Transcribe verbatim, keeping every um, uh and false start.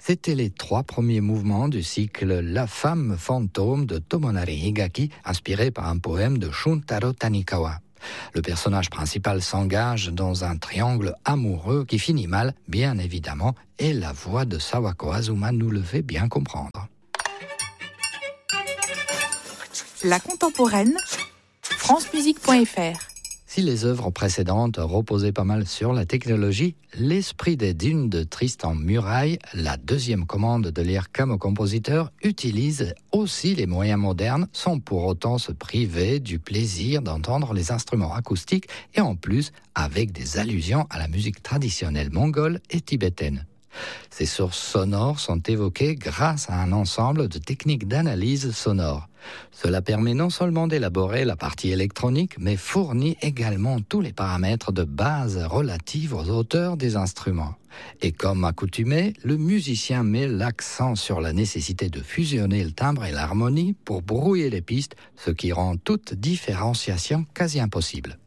C'étaient les trois premiers mouvements du cycle La femme fantôme de Tomonari Higaki, inspiré par un poème de Shuntaro Tanikawa. Le personnage principal s'engage dans un triangle amoureux qui finit mal, bien évidemment, et la voix de Sawako Azuma nous le fait bien comprendre. La contemporaine, france musique point f r. Si les œuvres précédentes reposaient pas mal sur la technologie, l'esprit des dunes de Tristan Muraille, la deuxième commande de l'I R C A M au compositeur, utilise aussi les moyens modernes sans pour autant se priver du plaisir d'entendre les instruments acoustiques et en plus avec des allusions à la musique traditionnelle mongole et tibétaine. Ces sources sonores sont évoquées grâce à un ensemble de techniques d'analyse sonore. Cela permet non seulement d'élaborer la partie électronique, mais fournit également tous les paramètres de base relatifs aux auteurs des instruments. Et comme accoutumé, le musicien met l'accent sur la nécessité de fusionner le timbre et l'harmonie pour brouiller les pistes, ce qui rend toute différenciation quasi impossible.